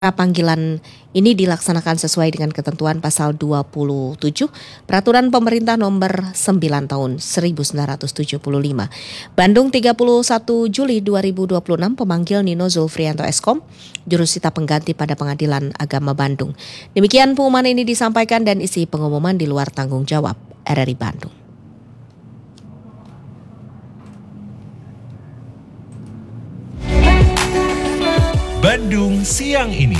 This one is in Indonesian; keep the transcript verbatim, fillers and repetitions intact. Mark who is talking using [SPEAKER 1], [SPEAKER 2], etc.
[SPEAKER 1] Panggilan ini dilaksanakan sesuai dengan ketentuan pasal dua puluh tujuh Peraturan Pemerintah Nomor sembilan Tahun seribu sembilan ratus tujuh puluh lima. Bandung tiga puluh satu Juli dua ribu dua puluh enam, pemanggil Nino Zulfrianto Eskom, jurusita pengganti pada Pengadilan Agama Bandung. Demikian pengumuman ini disampaikan dan isi pengumuman di luar tanggung jawab R R I Bandung.
[SPEAKER 2] Bandung siang ini.